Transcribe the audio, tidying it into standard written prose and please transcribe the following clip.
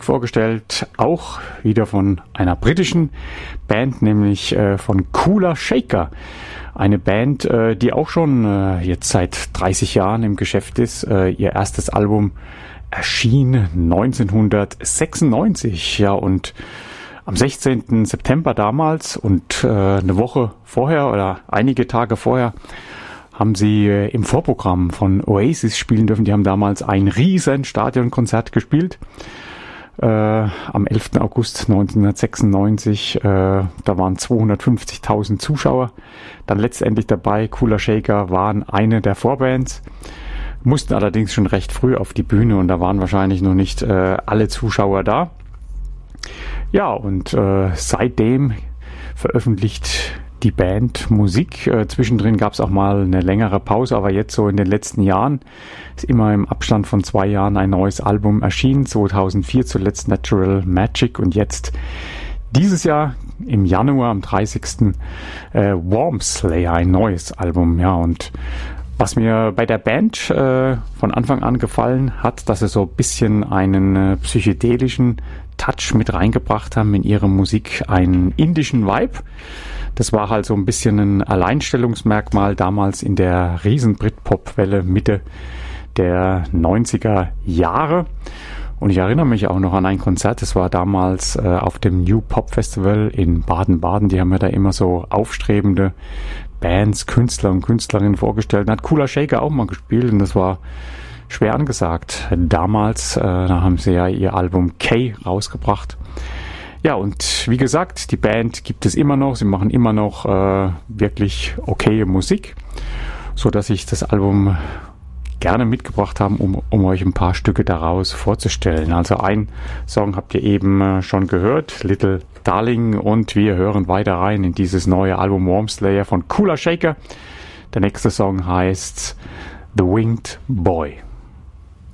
vorgestellt, auch wieder von einer britischen Band, nämlich von Kula Shaker. Eine Band, die auch schon jetzt seit 30 Jahren im Geschäft ist. Ihr erstes Album erschien 1996, ja, und am 16. September damals und eine Woche vorher oder einige Tage vorher haben sie im Vorprogramm von Oasis spielen dürfen. Die haben damals ein riesen Stadionkonzert gespielt. Am 11. August 1996, da waren 250.000 Zuschauer dann letztendlich dabei. Kula Shaker waren eine der Vorbands, mussten allerdings schon recht früh auf die Bühne und da waren wahrscheinlich noch nicht alle Zuschauer da. Ja, und seitdem veröffentlicht die Band Musik. Zwischendrin gab es auch mal eine längere Pause, aber jetzt so in den letzten Jahren ist immer im Abstand von 2 Jahren ein neues Album erschienen. 2004 zuletzt Natural Magic und jetzt dieses Jahr im Januar am 30. Wormslayer, ein neues Album. Ja, und was mir bei der Band von Anfang an gefallen hat, dass sie so ein bisschen einen psychedelischen Touch mit reingebracht haben in ihre Musik, einen indischen Vibe. Das war halt so ein bisschen ein Alleinstellungsmerkmal damals in der riesen Britpop-Welle Mitte der 90er Jahre. Und ich erinnere mich auch noch an ein Konzert, das war damals auf dem New Pop Festival in Baden-Baden. Die haben ja da immer so aufstrebende Bands, Künstler und Künstlerinnen vorgestellt. Da hat Kula Shaker auch mal gespielt und das war schwer angesagt. Damals, da haben sie ja ihr Album K rausgebracht. Ja, und wie gesagt, die Band gibt es immer noch. Sie machen immer noch wirklich okaye Musik, so dass ich das Album gerne mitgebracht habe, um euch ein paar Stücke daraus vorzustellen. Also ein Song habt ihr eben schon gehört, Little Darling, und wir hören weiter rein in dieses neue Album Wormslayer von Kula Shaker. Der nächste Song heißt The Winged Boy.